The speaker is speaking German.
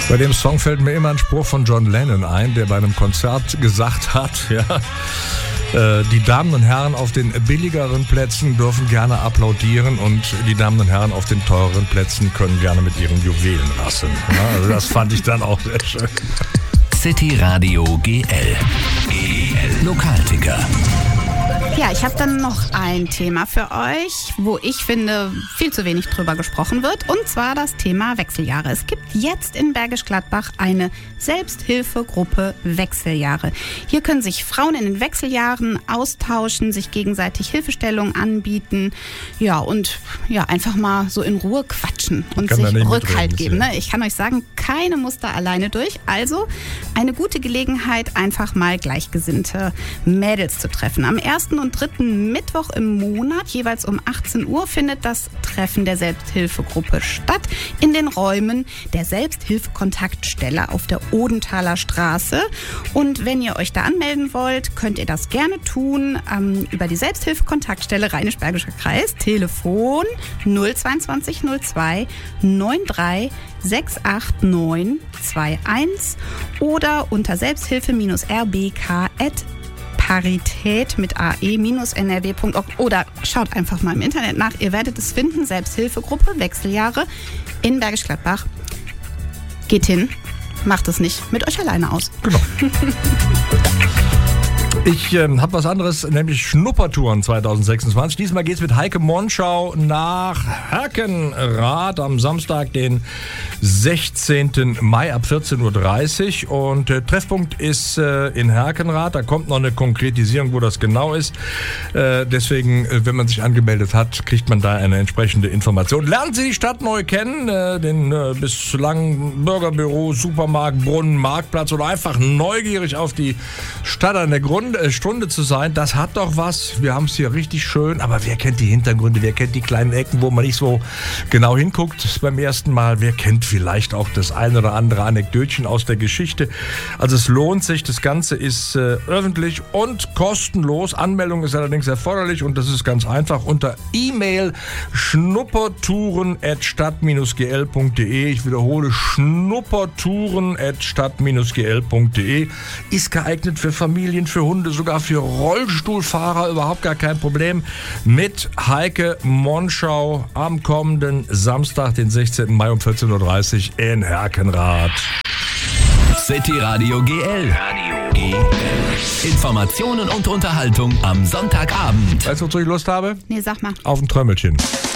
Bei dem Song fällt mir immer ein Spruch von John Lennon ein, der bei einem Konzert gesagt hat, die Damen und Herren auf den billigeren Plätzen dürfen gerne applaudieren und die Damen und Herren auf den teureren Plätzen können gerne mit ihren Juwelen rasseln. Ja, also das fand ich dann auch sehr schön. City Radio GL. Lokalticker. Ja, ich habe dann noch ein Thema für euch, wo ich finde, viel zu wenig drüber gesprochen wird. Und zwar das Thema Wechseljahre. Es gibt jetzt in Bergisch Gladbach eine Selbsthilfegruppe Wechseljahre. Hier können sich Frauen in den Wechseljahren austauschen, sich gegenseitig Hilfestellung anbieten. Ja, und einfach mal so in Ruhe quatschen und sich Rückhalt geben. Ne? Ich kann euch sagen, keine muss da alleine durch. Also eine gute Gelegenheit, einfach mal gleichgesinnte Mädels zu treffen. Am 1. und 3. Mittwoch im Monat, jeweils um 18 Uhr, findet das Treffen der Selbsthilfegruppe statt in den Räumen der Selbsthilfekontaktstelle auf der Odenthaler Straße. Und wenn ihr euch da anmelden wollt, könnt ihr das gerne tun über die Selbsthilfekontaktstelle Rheinisch-Bergischer Kreis, Telefon 022 02 93 68921 oder unter selbsthilfe-rbk@ mit ae-nrw.org oder schaut einfach mal im Internet nach. Ihr werdet es finden. Selbsthilfegruppe Wechseljahre in Bergisch Gladbach. Geht hin, macht es nicht mit euch alleine aus. Genau. Ich habe was anderes, nämlich Schnuppertouren 2026. Diesmal geht es mit Heike Monschau nach Herkenrath am Samstag, den 16. Mai ab 14.30 Uhr. Und Treffpunkt ist in Herkenrath. Da kommt noch eine Konkretisierung, wo das genau ist. Deswegen, wenn man sich angemeldet hat, kriegt man da eine entsprechende Information. Lernen Sie die Stadt neu kennen, den bislang Bürgerbüro, Supermarkt, Brunnen, Marktplatz oder einfach neugierig auf die Stadt an der Stunde zu sein, das hat doch was. Wir haben es hier richtig schön, aber wer kennt die Hintergründe, wer kennt die kleinen Ecken, wo man nicht so genau hinguckt beim ersten Mal, wer kennt vielleicht auch das ein oder andere Anekdötchen aus der Geschichte. Also es lohnt sich, das Ganze ist öffentlich und kostenlos. Anmeldung ist allerdings erforderlich und das ist ganz einfach unter E-Mail schnuppertouren@stadt-gl.de. Ich wiederhole, schnuppertouren@stadt-gl.de. Ist geeignet für Familien, für Hunde, sogar für Rollstuhlfahrer, überhaupt gar kein Problem. Mit Heike Monschau am kommenden Samstag, den 16. Mai um 14.30 Uhr in Herkenrath. City Radio GL. Informationen und Unterhaltung am Sonntagabend. Weißt du, wozu ich Lust habe? Nee, sag mal. Auf ein Trömmelchen.